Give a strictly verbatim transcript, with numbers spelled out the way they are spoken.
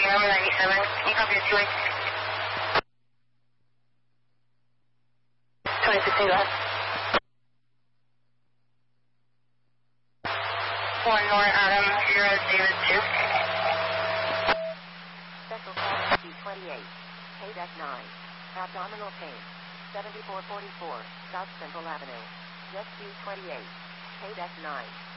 M ninety-seven. Can you copy the two eight? twenty sixteen, go ahead. One more, Adam, zero, David two. Special call G twenty-eight. K nine. Abdominal pain. seventy-four forty-four, South Central Avenue. Jet Q twenty-eight. K nine.